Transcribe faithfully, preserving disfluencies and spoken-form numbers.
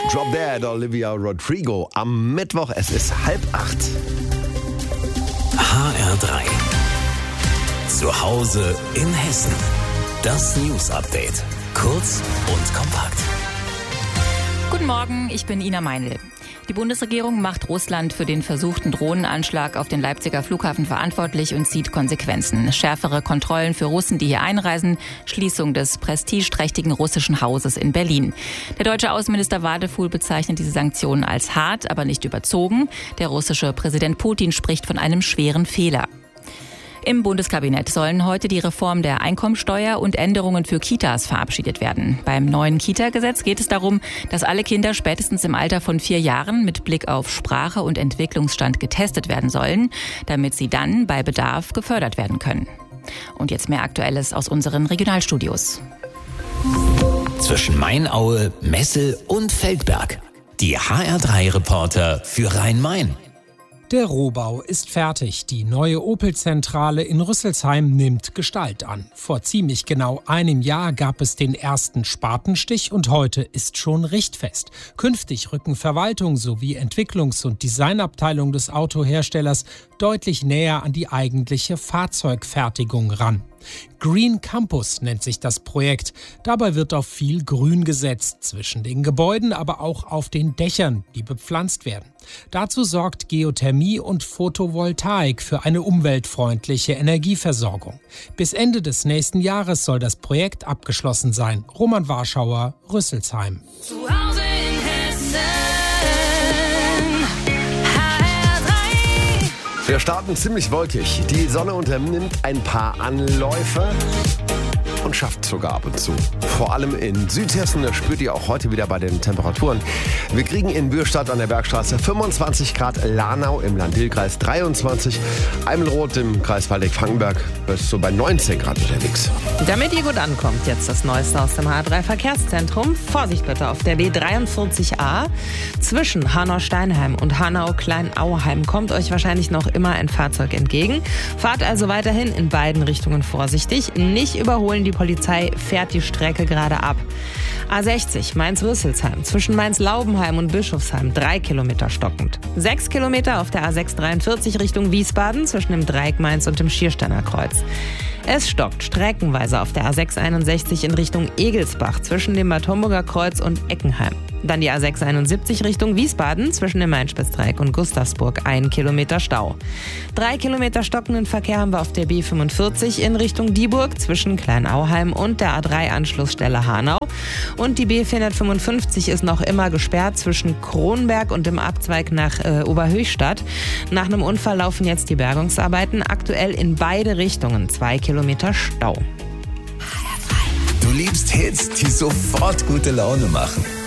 Drop Dead, Olivia Rodrigo. Am Mittwoch, es ist halb acht. H R drei. Zu Hause in Hessen. Das News Update. Kurz und kompakt. Guten Morgen, ich bin Ina Meinl. Die Bundesregierung macht Russland für den versuchten Drohnenanschlag auf den Leipziger Flughafen verantwortlich und zieht Konsequenzen. Schärfere Kontrollen für Russen, die hier einreisen, Schließung des prestigeträchtigen russischen Hauses in Berlin. Der deutsche Außenminister Wadefuhl bezeichnet diese Sanktionen als hart, aber nicht überzogen. Der russische Präsident Putin spricht von einem schweren Fehler. Im Bundeskabinett sollen heute die Reform der Einkommensteuer und Änderungen für Kitas verabschiedet werden. Beim neuen Kita-Gesetz geht es darum, dass alle Kinder spätestens im Alter von vier Jahren mit Blick auf Sprache und Entwicklungsstand getestet werden sollen, damit sie dann bei Bedarf gefördert werden können. Und jetzt mehr Aktuelles aus unseren Regionalstudios. Zwischen Mainaue, Messel und Feldberg. Die H R drei Reporter für Rhein-Main. Der Rohbau ist fertig. Die neue Opel-Zentrale in Rüsselsheim nimmt Gestalt an. Vor ziemlich genau einem Jahr gab es den ersten Spatenstich und heute ist schon richtfest. Künftig rücken Verwaltung sowie Entwicklungs- und Designabteilung des Autoherstellers deutlich näher an die eigentliche Fahrzeugfertigung ran. Green Campus nennt sich das Projekt. Dabei wird auf viel Grün gesetzt, zwischen den Gebäuden, aber auch auf den Dächern, die bepflanzt werden. Dazu sorgt Geothermie und Photovoltaik für eine umweltfreundliche Energieversorgung. Bis Ende des nächsten Jahres soll das Projekt abgeschlossen sein. Roman Warschauer, Rüsselsheim. Zu Hause in Hessen. Wir starten ziemlich wolkig. Die Sonne unternimmt ein paar Anläufe und schafft sogar ab und zu. Vor allem in Südhessen, das spürt ihr auch heute wieder bei den Temperaturen. Wir kriegen in Bürstadt an der Bergstraße fünfundzwanzig Grad, Lahnau im Land-Dill-Kreis dreiundzwanzig, Eimelroth im Kreis Waldeck-Frankenberg ist so bei neunzehn Grad unterwegs. Damit ihr gut ankommt, jetzt das Neueste aus dem H R drei Verkehrszentrum. Vorsicht bitte auf der B dreiundvierzig a. Zwischen Hanau-Steinheim und Hanau-Kleinauheim kommt euch wahrscheinlich noch immer ein Fahrzeug entgegen. Fahrt also weiterhin in beiden Richtungen vorsichtig. Nicht überholen, die Polizei fährt die Strecke gerade ab. A sechzig Mainz-Rüsselsheim zwischen Mainz-Laubenheim und Bischofsheim drei Kilometer stockend. Sechs Kilometer auf der A sechs dreiundvierzig Richtung Wiesbaden zwischen dem Dreieck Mainz und dem Schiersteiner Kreuz. Es stockt streckenweise auf der A sechs einundsechzig in Richtung Egelsbach zwischen dem Bad Homburger Kreuz und Eckenheim. Dann die A sechs einundsiebzig Richtung Wiesbaden zwischen dem Main-Spitz-Dreieck und Gustavsburg, ein Kilometer Stau. Drei Kilometer stockenden Verkehr haben wir auf der B fünfundvierzig in Richtung Dieburg zwischen Kleinauheim und der A drei Anschlussstelle Hanau. Und die B vierhundertfünfundfünfzig ist noch immer gesperrt zwischen Kronberg und dem Abzweig nach äh, Oberhöchstadt. Nach einem Unfall laufen jetzt die Bergungsarbeiten, aktuell in beide Richtungen, zwei Kilometer Stau. Du liebst Hits, die sofort gute Laune machen.